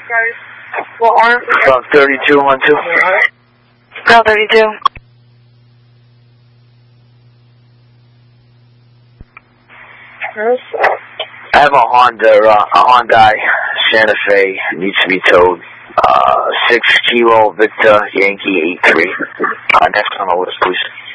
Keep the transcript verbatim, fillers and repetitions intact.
What arm? From thirty-two one two. Call thirty-two. I have a Honda, uh, a Hyundai Santa Fe, needs to be towed. Uh, six Kilo Victor Yankee eight three. Uh, next on the list, please.